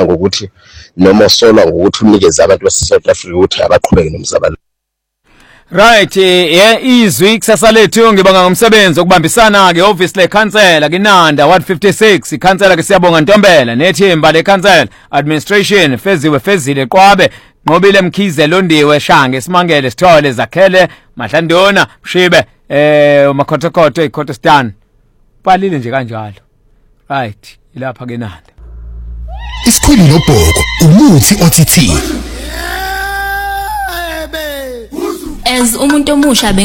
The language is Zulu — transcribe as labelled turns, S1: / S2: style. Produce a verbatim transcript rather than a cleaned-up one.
S1: ucabanga ukuthi noma usolwa ngokuthi unikeze abantu base South Africa ukuthi abaqhubeke nomzabalazo.
S2: Right, yeah, izwi kusasa lethu ngibonga ngomsebenzi okubambisana ke obviously council akinanda one fifty-six council ke siyabonga Ntombela nethimba le council administration Feziwe Fezile Qwabe Nqobile Mkhize Londiwe Shange Simangele Sithole Zakhele Mahlandona Mshibe eh umakhothokotho eKhotostan balile nje kanjalo. Right, ilapha ke Nanda.
S3: Isikhulu nobhoko umuthi othithini.
S4: As umuntu omusha